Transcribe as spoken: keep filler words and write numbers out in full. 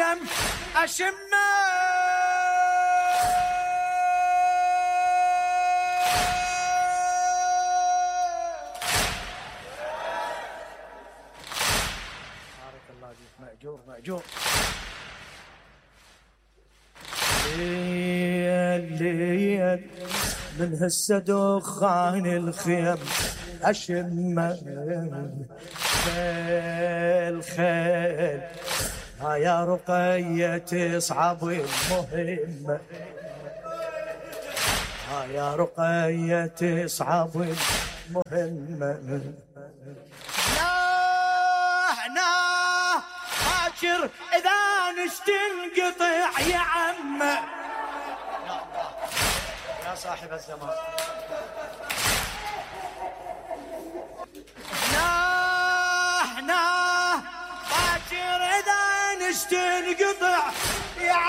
الخيم أشمه بارك الله فيك مأجور مأجور ليل ليل من هسه دخان الخيم أشمه خيل خيل ها يا رقية تصعب المهمة ها يا رقية تصعب المهمة ناه ناه باكر إذا نشتي انقطع يا عمه يا صاحب الزمان ناه ناه باكر إذا نشتي انقطع يا